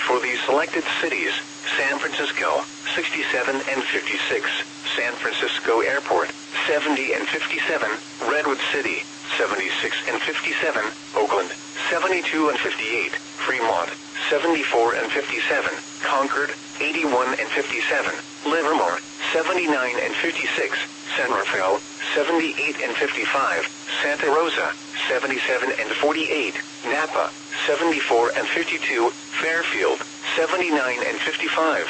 for these selected cities: San Francisco, 67 and 56, San Francisco Airport, 70 and 57, Redwood City, 76 and 57, Oakland, 72 and 58, Fremont, 74 and 57, Concord, 81 and 57, Livermore, 79 and 56, San Rafael, 78 and 55, Santa Rosa, 77 and 48, Napa, 74 and 52, Fairfield, 79 and 55.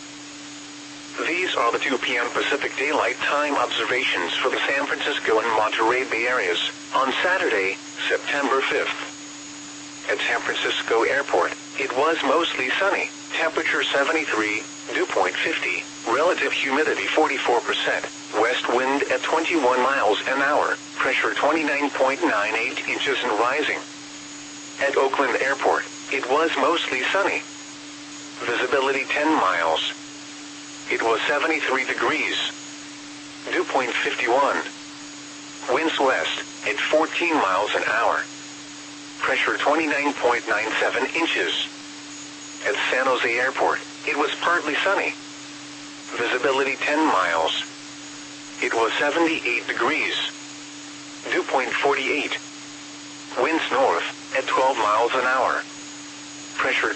These are the 2 p.m. Pacific Daylight Time observations for the San Francisco and Monterey Bay areas on Saturday, September 5th. At San Francisco Airport, it was mostly sunny, temperature 73, dew point 50, relative humidity 44%, west wind at 21 miles an hour, pressure 29.98 inches and rising. At Oakland Airport, it was mostly sunny. Visibility 10 miles. It was 73 degrees. Dew point 51. Winds west at 14 miles an hour. Pressure 29.97 inches. At San Jose Airport, it was partly sunny. Visibility 10 miles. It was 78 degrees. Dew point 48. Winds north at 12 miles an hour. Pressure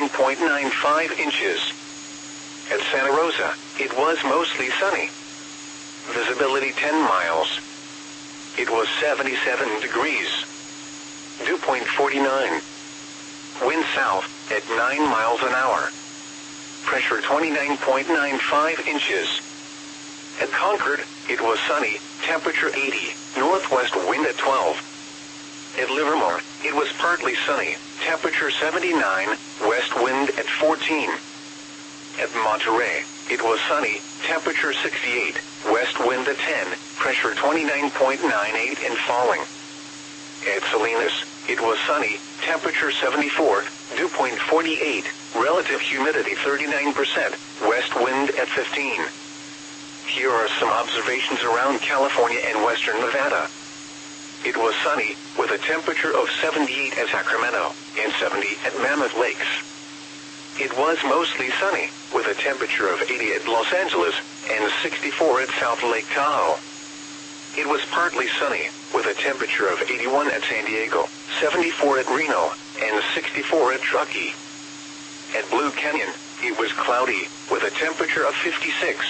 29.95 inches. At Santa Rosa, it was mostly sunny. Visibility 10 miles. It was 77 degrees. Dew point 49. Wind south at 9 miles an hour. Pressure 29.95 inches. At Concord, it was sunny, temperature 80, northwest wind at 12. At Livermore, it was partly sunny, temperature 79, west wind at 14. At Monterey, it was sunny, temperature 68, west wind at 10, pressure 29.98 and falling. At Salinas, it was sunny, temperature 74, dew point 48, relative humidity 39%, west wind at 15. Here are some observations around California and western Nevada. It was sunny, with a temperature of 78 at Sacramento and 70 at Mammoth Lakes. It was mostly sunny, with a temperature of 80 at Los Angeles and 64 at South Lake Tahoe. It was partly sunny, with a temperature of 81 at San Diego, 74 at Reno, and 64 at Truckee. At Blue Canyon, it was cloudy, with a temperature of 56.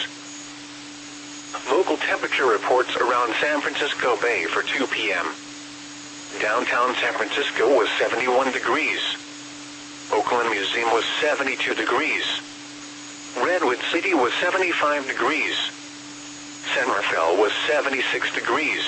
Local temperature reports around San Francisco Bay for 2 p.m. Downtown San Francisco was 71 degrees. Oakland Museum was 72 degrees. Redwood City was 75 degrees. San Rafael was 76 degrees.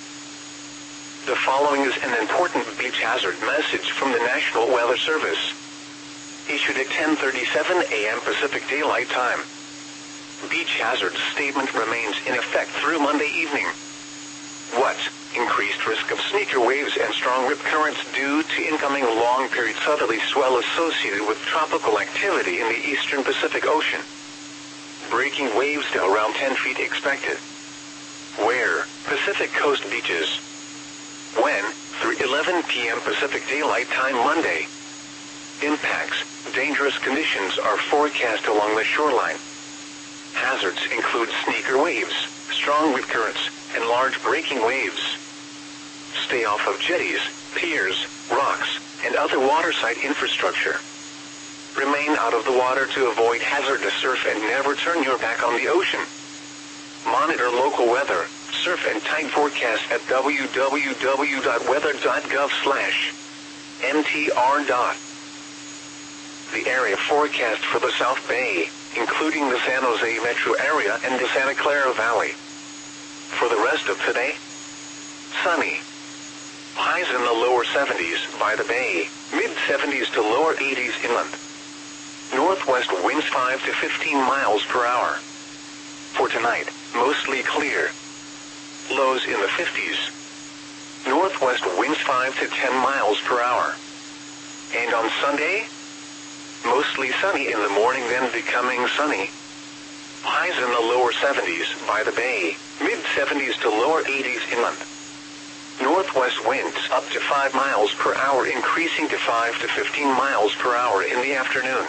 The following is an important beach hazard message from the National Weather Service. Issued at 10:37 a.m. Pacific Daylight Time. Beach hazard statement remains in effect through Monday evening. What? Increased risk of sneaker waves and strong rip currents due to incoming long-period southerly swell associated with tropical activity in the eastern Pacific Ocean. Breaking waves to around 10 feet expected. Where? Pacific Coast beaches. When? Through 11 p.m. Pacific Daylight Time Monday. Impacts. Dangerous conditions are forecast along the shoreline. Hazards include sneaker waves, strong rip currents, and large breaking waves. Stay off of jetties, piers, rocks, and other waterside infrastructure. Remain out of the water to avoid hazardous surf and never turn your back on the ocean. Monitor local weather, surf and tide forecast at www.weather.gov/mtr. The area forecast for the South Bay, including the San Jose metro area and the Santa Clara Valley. For the rest of today, sunny. Highs in the lower 70s by the bay, mid-70s to lower 80s inland. Northwest winds 5 to 15 miles per hour. For tonight, mostly clear. Lows in the 50s. Northwest winds 5 to 10 miles per hour. And on Sunday, mostly sunny in the morning, then becoming sunny. Highs in the lower 70s by the bay, mid-70s to lower 80s inland. Northwest winds up to 5 miles per hour, increasing to 5 to 15 miles per hour in the afternoon.